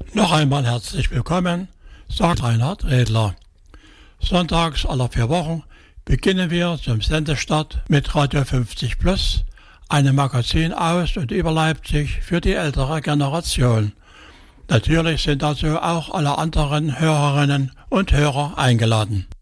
Noch einmal herzlich willkommen, sagt Reinhard Redler. Sonntags aller 4 Wochen beginnen wir zum Sendestart mit Radio 50 Plus, einem Magazin aus und über Leipzig für die ältere Generation. Natürlich sind dazu auch alle anderen Hörerinnen und Hörer eingeladen.